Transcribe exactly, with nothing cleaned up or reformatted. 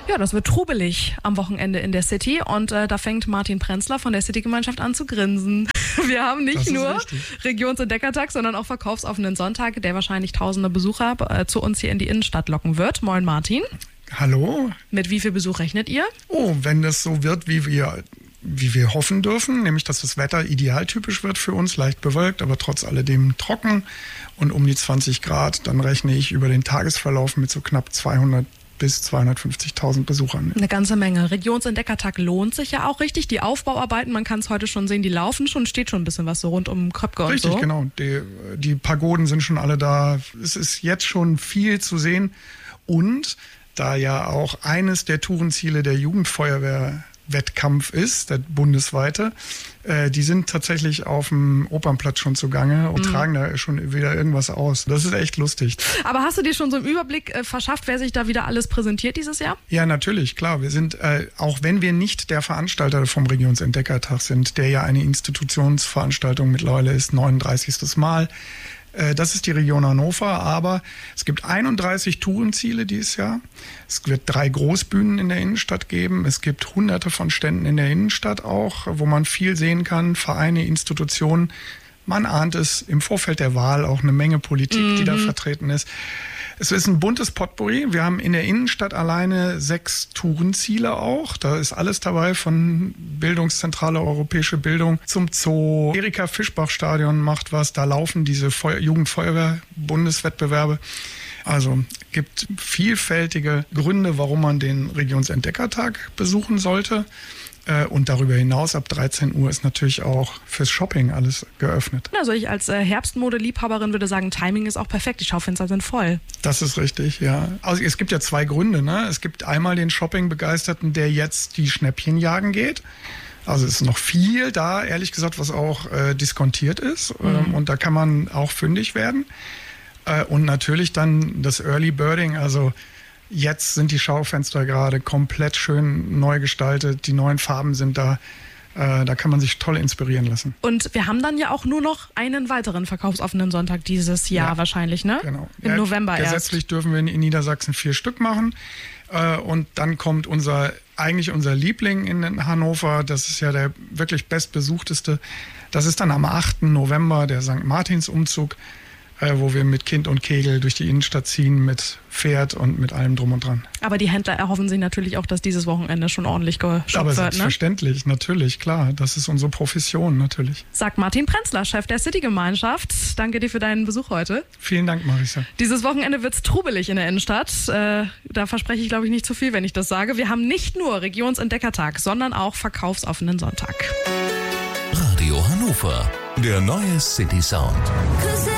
Ja, das wird trubelig am Wochenende in der City und äh, da fängt Martin Prenzler von der City-Gemeinschaft an zu grinsen. Wir haben nicht nur richtig. Regionsentdeckertag, sondern auch verkaufsoffenen Sonntag, der wahrscheinlich tausende Besucher äh, zu uns hier in die Innenstadt locken wird. Moin Martin. Hallo. Mit wie viel Besuch rechnet ihr? Oh, wenn das so wird, wie wir, wie wir hoffen dürfen, nämlich dass das Wetter idealtypisch wird für uns, leicht bewölkt, aber trotz alledem trocken und um die zwanzig Grad, dann rechne ich über den Tagesverlauf mit so knapp zweihundert bis zweihundertfünfzigtausend Besuchern. Eine ganze Menge. Regionsentdeckertag lohnt sich ja auch richtig. Die Aufbauarbeiten, man kann es heute schon sehen, die laufen schon, steht schon ein bisschen was so rund um Kröpke und so. Richtig, genau. Die, die Pagoden sind schon alle da. Es ist jetzt schon viel zu sehen. Und da ja auch eines der Tourenziele der Jugendfeuerwehr-Wettkampf ist, der bundesweite, äh, die sind tatsächlich auf dem Opernplatz schon zugange und mhm. tragen da schon wieder irgendwas aus. Das ist echt lustig. Aber hast du dir schon so einen Überblick äh, verschafft, wer sich da wieder alles präsentiert dieses Jahr? Ja, natürlich, klar. Wir sind, äh, auch wenn wir nicht der Veranstalter vom Regionsentdeckertag sind, der ja eine Institutionsveranstaltung mittlerweile ist, neununddreißigstes Mal, das ist die Region Hannover, aber es gibt einunddreißig Tourenziele dieses Jahr. Es wird drei Großbühnen in der Innenstadt geben. Es gibt hunderte von Ständen in der Innenstadt auch, wo man viel sehen kann, Vereine, Institutionen. Man ahnt es im Vorfeld der Wahl auch eine Menge Politik, mhm. die da vertreten ist. Es ist ein buntes Potpourri. Wir haben in der Innenstadt alleine sechs Tourenziele auch. Da ist alles dabei, von Bildungszentrale Europäische Bildung zum Zoo. Erika Fischbach Stadion macht was. Da laufen diese Feu- Jugendfeuerwehr-Bundeswettbewerbe. Also gibt vielfältige Gründe, warum man den Regionsentdeckertag besuchen sollte. Und darüber hinaus, ab dreizehn Uhr ist natürlich auch fürs Shopping alles geöffnet. Also ich als äh, Herbstmode-Liebhaberin würde sagen, Timing ist auch perfekt. Die Schaufenster sind voll. Das ist richtig, ja. Also es gibt ja zwei Gründe, ne? Es gibt einmal den Shopping-Begeisterten, der jetzt die Schnäppchen jagen geht. Also es ist noch viel da, ehrlich gesagt, was auch äh, diskontiert ist. Mhm. Ähm, und da kann man auch fündig werden. Äh, und natürlich dann das Early Birding, also jetzt sind die Schaufenster gerade komplett schön neu gestaltet. Die neuen Farben sind da. Äh, da kann man sich toll inspirieren lassen. Und wir haben dann ja auch nur noch einen weiteren verkaufsoffenen Sonntag dieses Jahr ja, wahrscheinlich, ne? Genau. Im ja, November erst. Gesetzlich dürfen wir in Niedersachsen vier Stück machen. Äh, und dann kommt unser, eigentlich unser Liebling in Hannover. Das ist ja der wirklich bestbesuchteste. Das ist dann am achten November der Sankt Martins-Umzug, wo wir mit Kind und Kegel durch die Innenstadt ziehen, mit Pferd und mit allem drum und dran. Aber die Händler erhoffen sich natürlich auch, dass dieses Wochenende schon ordentlich geshoppt Aber wird, selbstverständlich, ne? Natürlich, klar. Das ist unsere Profession, natürlich. Sagt Martin Prenzler, Chef der City-Gemeinschaft. Danke dir für deinen Besuch heute. Vielen Dank, Marisa. Dieses Wochenende wird es trubelig in der Innenstadt. Äh, da verspreche ich, glaube ich, nicht zu viel, wenn ich das sage. Wir haben nicht nur Regionsentdeckertag, sondern auch verkaufsoffenen Sonntag. Radio Hannover, der neue City Sound.